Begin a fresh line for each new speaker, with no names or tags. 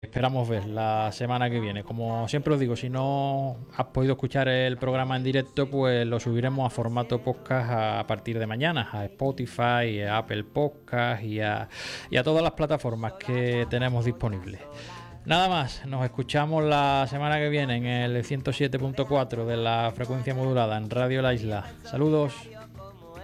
esperamos ver la semana que viene. Como siempre os digo, si no has podido escuchar el programa en directo, pues lo subiremos a formato podcast a partir de mañana, a Spotify, a Apple Podcast y a todas las plataformas que tenemos disponibles. Nada más, nos escuchamos la semana que viene en el 107.4 de la frecuencia modulada en Radio La Isla. Saludos.